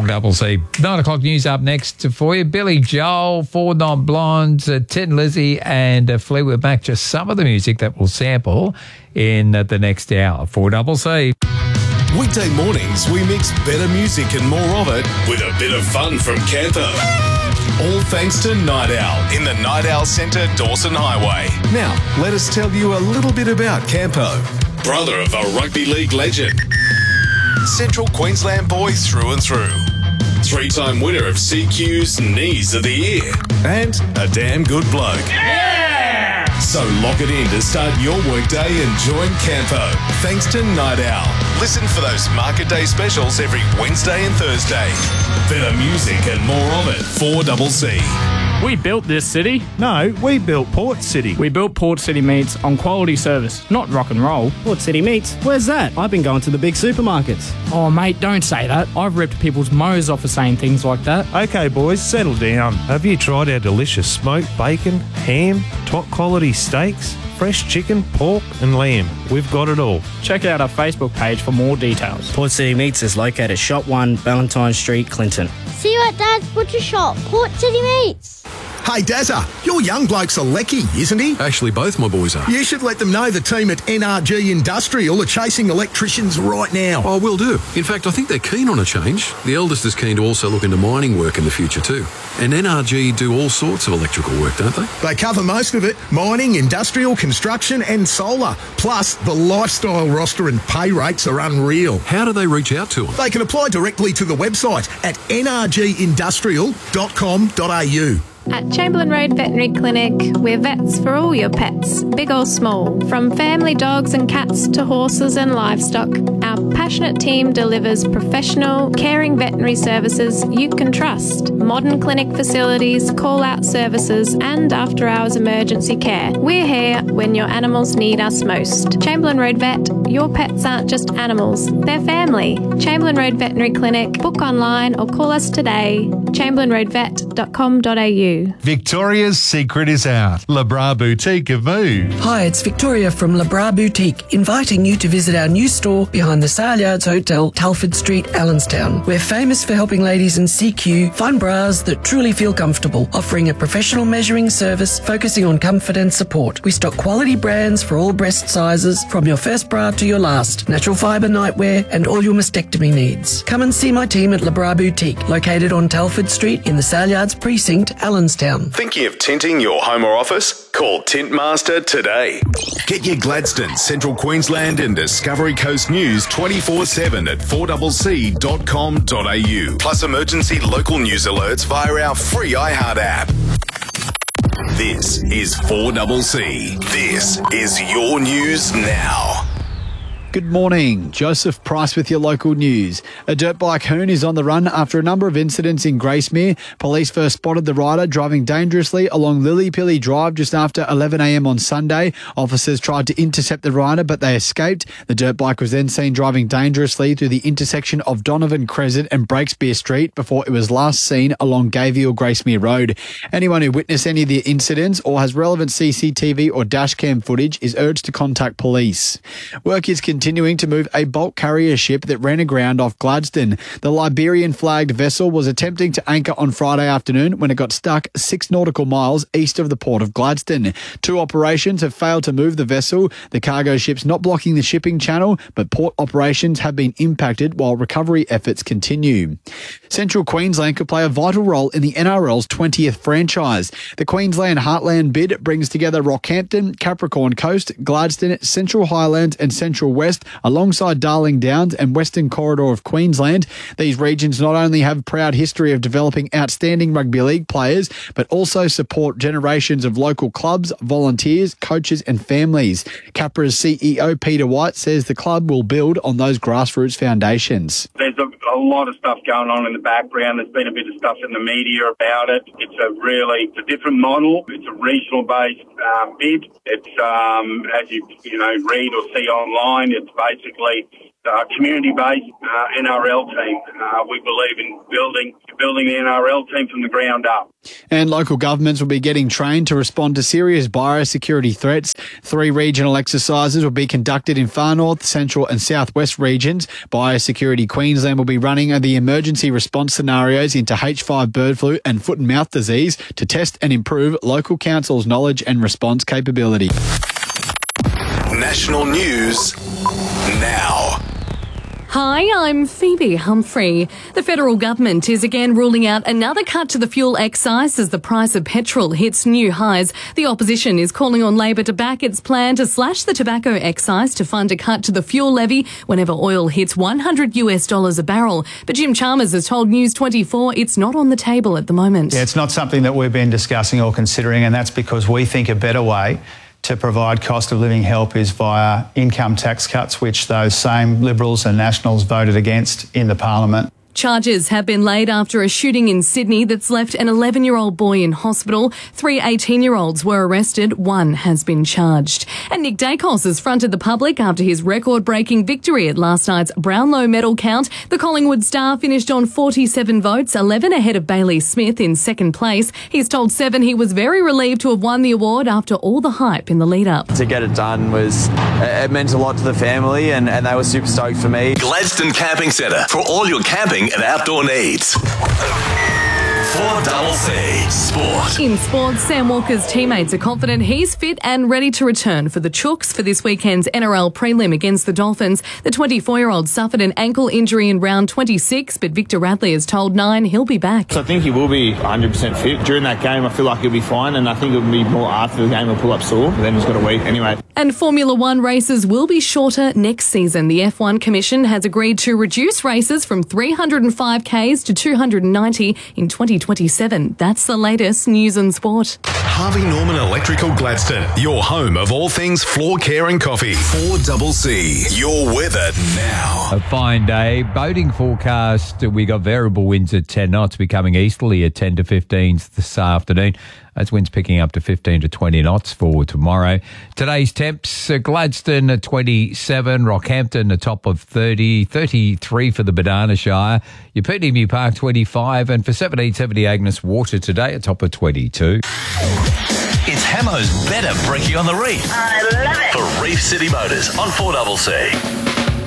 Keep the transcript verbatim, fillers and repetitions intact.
Double C. Nine o'clock news up next for you. Billy Joel, Four Non Blondes, uh, Tin Lizzy and uh, Fleetwood Mac. Just some of the music that we'll sample in uh, the next hour. Four Double C. Weekday mornings, we mix better music and more of it with a bit of fun from Campo. All thanks to Night Owl in the Night Owl Centre, Dawson Highway. Now, let us tell you a little bit about Campo. Brother of a rugby league legend. Central Queensland boy through and through. Three-time winner of C Q's Knees of the Year. And a damn good bloke. Yeah! So lock it in to start your workday and join Campo. Thanks to Night Owl. Listen for those Market Day specials every Wednesday and Thursday. Better music and more of it. four C C. We built this city. No, we built Port City. We built Port City Meats on quality service, not rock and roll. Port City Meats? Where's that? I've been going to the big supermarkets. Oh, mate, don't say that. I've ripped people's mows off for saying things like that. Okay, boys, settle down. Have you tried our delicious smoked bacon, ham, top quality steaks, fresh chicken, pork and lamb? We've got it all. Check out our Facebook page for more details. Port City Meats is located at Shop one, Valentine Street, Clinton. See you at Dad's Butcher Shop, Port City Meats. Hey, Dazza, your young bloke's a lecky, isn't he? Actually, both my boys are. You should let them know the team at N R G Industrial are chasing electricians right now. Oh, will do. In fact, I think they're keen on a change. The eldest is keen to also look into mining work in the future too. And N R G do all sorts of electrical work, don't they? They cover most of it. Mining, industrial, construction and solar. Plus, the lifestyle roster and pay rates are unreal. How do they reach out to them? They can apply directly to the website at n r g industrial dot com dot a u. At Chamberlain Road Veterinary Clinic, we're vets for all your pets, big or small. From family dogs and cats to horses and livestock, our passionate team delivers professional, caring veterinary services you can trust. Modern clinic facilities, call-out services and after-hours emergency care. We're here when your animals need us most. Chamberlain Road Vet, your pets aren't just animals, they're family. Chamberlain Road Veterinary Clinic. Book online or call us today. chamberlain road vet dot com dot a u. Victoria's secret is out. Labra Boutique have moved. Hi, it's Victoria from Labra Boutique, inviting you to visit our new store behind the Sale Yards Hotel, Telford Street, Allenstown. We're famous for helping ladies in C Q find bras that truly feel comfortable, offering a professional measuring service focusing on comfort and support. We stock quality brands for all breast sizes, from your first bra to your last, natural fibre nightwear and all your mastectomy needs. Come and see my team at Labra Boutique, located on Telford Street in the Sale Yards Precinct, Allenstown. Thinking of tinting your home or office? Call Tintmaster today. Get your Gladstone, Central Queensland and Discovery Coast news twenty-four seven at four c c dot com dot a u. Plus emergency local news alerts via our free iHeart app. This is four C C. This is your news now. Good morning. Joseph Price with your local news. A dirt bike hoon is on the run after a number of incidents in Gracemere. Police first spotted the rider driving dangerously along Lillypilly Drive just after eleven a m on Sunday. Officers tried to intercept the rider, but they escaped. The dirt bike was then seen driving dangerously through the intersection of Donovan Crescent and Breakspear Street before it was last seen along Gayville Gracemere Road. Anyone who witnessed any of the incidents or has relevant C C T V or dashcam footage is urged to contact police. Work is continuing to move a bulk carrier ship that ran aground off Gladstone. The Liberian-flagged vessel was attempting to anchor on Friday afternoon when it got stuck six nautical miles east of the port of Gladstone. Two operations have failed to move the vessel. The cargo ship's not blocking the shipping channel, but port operations have been impacted while recovery efforts continue. Central Queensland could play a vital role in the N R L's twentieth franchise. The Queensland Heartland bid brings together Rockhampton, Capricorn Coast, Gladstone, Central Highlands and Central West alongside Darling Downs and Western Corridor of Queensland. These regions not only have a proud history of developing outstanding rugby league players, but also support generations of local clubs, volunteers, coaches and families. Capra's C E O Peter White says the club will build on those grassroots foundations. There's a, a lot of stuff going on in the background. There's been a bit of stuff in the media about it. It's a really, it's a different model. It's a regional-based um, bid. It's, um, as you, you know, read or see online, it's basically uh, community-based uh, N R L team. Uh, we believe in building building the N R L team from the ground up. And local governments will be getting trained to respond to serious biosecurity threats. Three regional exercises will be conducted in Far North, Central and South West regions. Biosecurity Queensland will be running the emergency response scenarios into H five bird flu and foot and mouth disease to test and improve local councils' knowledge and response capability. National news now. Hi, I'm Phoebe Humphrey. The federal government is again ruling out another cut to the fuel excise as the price of petrol hits new highs. The opposition is calling on Labor to back its plan to slash the tobacco excise to fund a cut to the fuel levy whenever oil hits one hundred US dollars a barrel. But Jim Chalmers has told News twenty-four it's not on the table at the moment. Yeah, it's not something that we've been discussing or considering, and that's because we think a better way to provide cost of living help is via income tax cuts, which those same Liberals and Nationals voted against in the Parliament. Charges have been laid after a shooting in Sydney that's left an eleven-year-old boy in hospital. Three eighteen-year-olds were arrested. One has been charged. And Nick Dacos has fronted the public after his record-breaking victory at last night's Brownlow medal count. The Collingwood star finished on forty-seven votes, eleven ahead of Bailey Smith in second place. He's told Seven he was very relieved to have won the award after all the hype in the lead-up. To get it done was, it meant a lot to the family and, and they were super stoked for me. Gladstone Camping Centre for all your camping and outdoor needs. four C Sport. In sports, Sam Walker's teammates are confident he's fit and ready to return for the Chooks for this weekend's N R L prelim against the Dolphins. The twenty-four-year-old suffered an ankle injury in round twenty-six, but Victor Radley has told Nine he'll be back. So I think he will be one hundred percent fit. During that game, I feel like he'll be fine, and I think it'll be more after the game he'll pull up sore, but then he's got a week anyway. And Formula One races will be shorter next season. The F one Commission has agreed to reduce races from three hundred five kays to two hundred ninety in twenty twenty-seven. That's the latest news and sport. Harvey Norman Electrical Gladstone, your home of all things floor care and coffee. four C, your weather now. A fine day. Boating forecast, we got variable winds at ten knots, becoming easterly at ten to fifteen this afternoon. Those winds picking up to fifteen to twenty knots for tomorrow. Today's temps, uh, Gladstone at twenty-seven, Rockhampton a top of thirty, thirty-three for the Banana Shire, Yaputini Park twenty-five, and for seventeen seventy Agnes Water today a top of twenty-two. It's Hamo's Better Brekkie on the Reef. I love it. For Reef City Motors on four C C.